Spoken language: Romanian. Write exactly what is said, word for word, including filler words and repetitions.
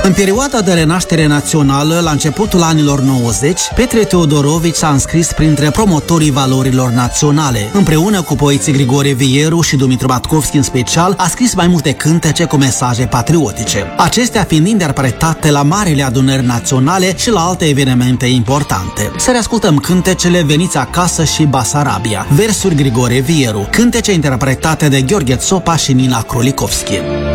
În perioada de renaștere națională, la începutul anilor nouăzeci, Petre Teodorovici s-a înscris printre promotorii valorilor naționale. Împreună cu poeții Grigore Vieru și Dumitru Matkovski în special, a scris mai multe cântece cu mesaje patriotice, acestea fiind interpretate la marile adunări naționale și la alte evenimente importante. Să reascultăm cântecele Veniți acasă și Basarabia, versuri Grigore Vieru, cântece interpretate de Gheorghe Țopa și Nina Krolikovski.